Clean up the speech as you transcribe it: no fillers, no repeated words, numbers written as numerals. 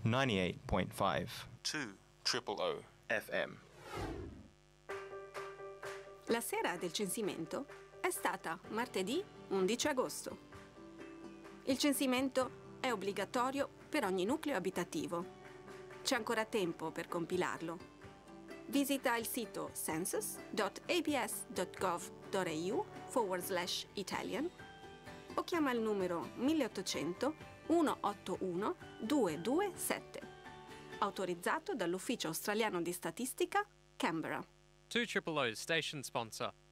98.5 200 FM. La sera del censimento è stata martedì 11 agosto. Il censimento è obbligatorio per ogni nucleo abitativo. C'è ancora tempo per compilarlo. Visita il sito census.abs.gov.au/Italian o chiama il numero 1800 181 227, autorizzato dall'Ufficio Australiano di Statistica, Canberra. 200's station sponsor.